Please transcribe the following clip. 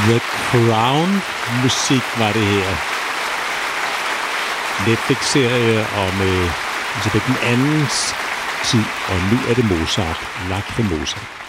The Crown musik var det her. Netflix-serie om Elisabeth den andens tid, og nu er det Mozart. Lagt for Mozart.